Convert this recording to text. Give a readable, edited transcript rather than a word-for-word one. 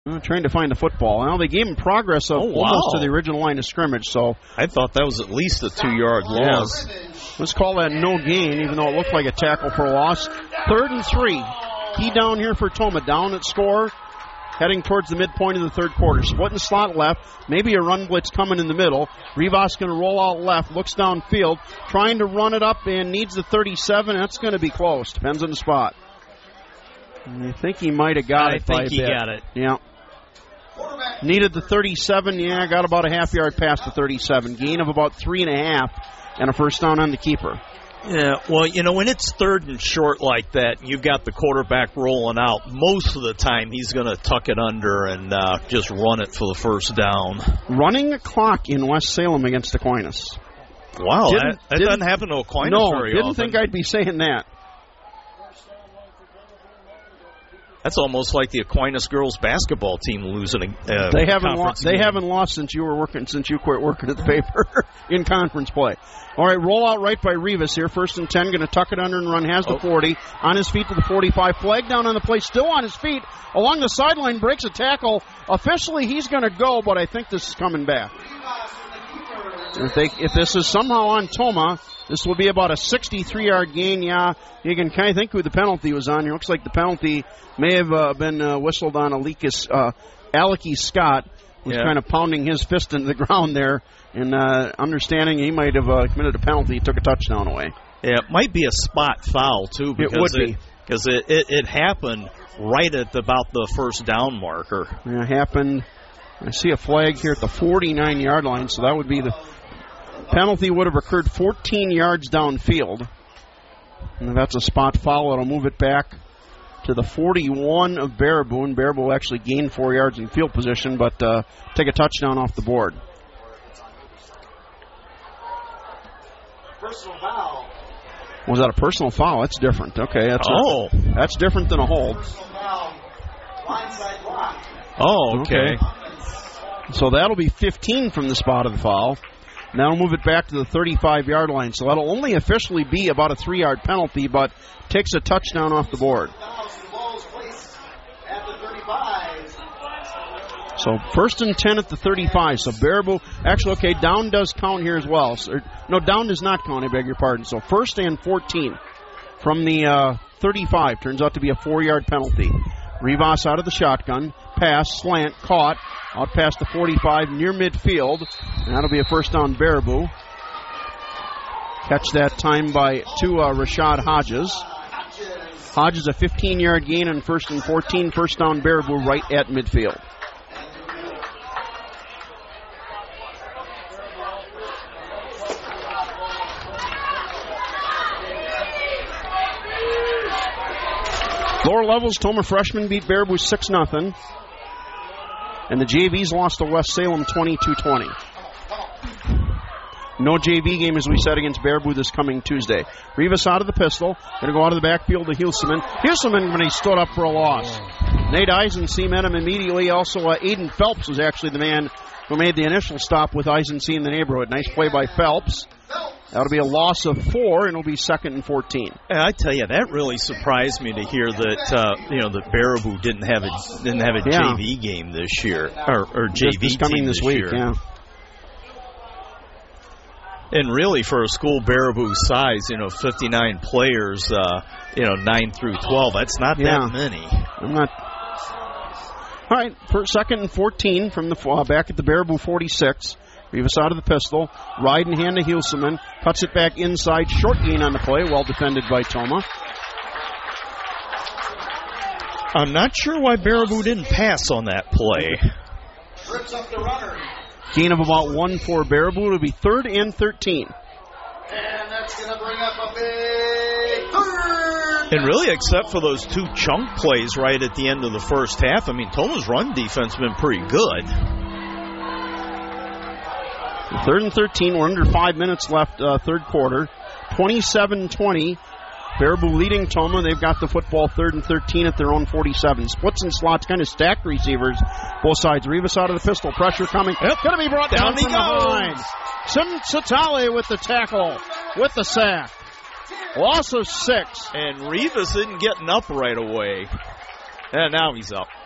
Trying to find the football. Now they gave him progress of almost to the original line of scrimmage. So I thought that was at least a 2-yard loss. Yeah. Let's call that no gain, even though it looked like a tackle for a loss. 3rd and 3. Key down here for Toma. Down at score. Heading towards the midpoint of the third quarter. Split and slot left. Maybe a run blitz coming in the middle. Rivas going to roll out left. Looks downfield. Trying to run it up and needs the 37. That's going to be close. Depends on the spot. I think he might have got it by a bit. I think he got it. Yeah. Needed the 37. Yeah, got about a half-yard past the 37. Gain of about 3.5 and a first down on the keeper. Yeah, well, when it's 3rd and short like that, you've got the quarterback rolling out. Most of the time, he's going to tuck it under and just run it for the first down. Running a clock in West Salem against Aquinas. Wow, that doesn't happen to Aquinas very often. No, didn't think I'd be saying that. That's almost like the Aquinas girls basketball team losing. They haven't lost since you quit working at the paper in conference play. All right, roll out right by Rivas here. 1st and 10, going to tuck it under and run. Has the 40 on his feet to the 45. Flag down on the play, still on his feet along the sideline. Breaks a tackle. Officially, he's going to go, but I think this is coming back. If this is somehow on Toma, this will be about a 63-yard gain. Yeah, you can kind of think who the penalty was on. It looks like the penalty may have been whistled on Alecky Scott, who's kind of pounding his fist into the ground there. And understanding he might have committed a penalty, he took a touchdown away. Yeah, it might be a spot foul, too. Because it would be. Because it happened right at about the first down marker. Yeah, it happened. I see a flag here at the 49-yard line, so that would be the penalty would have occurred 14 yards downfield. And that's a spot foul. It'll move it back to the 41 of Baraboo. And Baraboo actually gained 4 yards in field position, but take a touchdown off the board. Personal foul. Was that a personal foul? That's different. Okay. That's different than a hold. Blindside block. Oh, okay. So that'll be 15 from the spot of the foul. Now we'll move it back to the 35-yard line. So that'll only officially be about a 3-yard penalty, but takes a touchdown off the board. So 1st and 10 at the 35. So Baraboo, actually, okay, down does count here as well. So, no, down does not count, I beg your pardon. So 1st and 14 from the 35. Turns out to be a 4-yard penalty. Rivas out of the shotgun. Pass, slant, caught. Out past the 45, near midfield. And that'll be a first down Baraboo. Catch that time by Rashad Hodges. Hodges a 15-yard gain on 1st and 14. First down Baraboo right at midfield. Lower levels, Toma freshmen beat Baraboo 6-0. And the JVs lost to West Salem 22-20. No JV game, as we said, against Baraboo this coming Tuesday. Rivas out of the pistol. Going to go out of the backfield to Hilseman. Hilseman when he stood up for a loss. Nate Eisenstein met him immediately. Also, Aiden Phelps was actually the man who made the initial stop with Eisenstein in the neighborhood. Nice play by Phelps. That'll be a loss of 4, and it'll be 2nd and 14. Yeah, I tell you, that really surprised me to hear that that Baraboo didn't have a JV game this year, or JV this coming team this week. Year. Yeah. And really, for a school Baraboo's size, 59 players, 9 through 12, that's not that many. I'm not. All right, for 2nd and 14 from the back at the Baraboo 46. Rivas out of the pistol. Ride and hand to Hilseman. Cuts it back inside. Short gain on the play. Well defended by Toma. I'm not sure why Baraboo didn't pass on that play. Trips up the runner. Gain of about 1 for Baraboo. It'll be 3rd and 13. And that's going to bring up a big 3rd. And really, except for those 2 chunk plays right at the end of the first half, Toma's run defense has been pretty good. 3rd and 13. We're under 5 minutes left, third quarter. 27-20. Baraboo leading Toma. They've got the football 3rd and 13 at their own 47. Splits and slots, kind of stacked receivers, both sides. Rivas out of the pistol. Pressure coming. It's going to be brought down from behind. Sim Satale with the tackle, with the sack. Loss of 6. And Rivas isn't getting up right away. And now he's up.